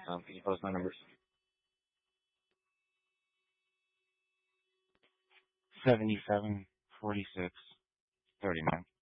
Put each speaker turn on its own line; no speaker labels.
Can you post my numbers?
77, 46, 39.